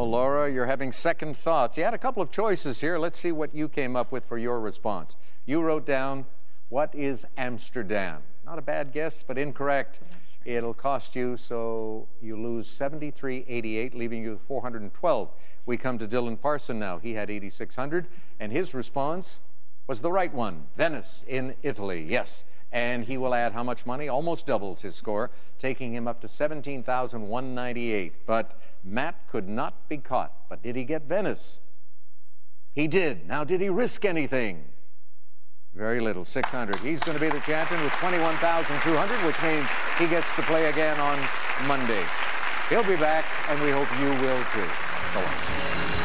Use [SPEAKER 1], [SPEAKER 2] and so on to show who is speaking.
[SPEAKER 1] know, Laura, you're having second thoughts. You had a couple of choices here. Let's see what you came up with for your response. You wrote down, what is Amsterdam? Not a bad guess, but incorrect. It'll cost you, so you lose $73.88, leaving you with $412. We come to Dylan Parson now. He had $8,600, and his response was the right one. Venice in Italy, yes. And he will add how much money? Almost doubles his score, taking him up to $17,198. But Matt could not be caught. But did he get Venice? He did. Now, did he risk anything? Very little, 600. He's going to be the champion with 21,200, which means he gets to play again on Monday. He'll be back, and we hope you will too. Go on.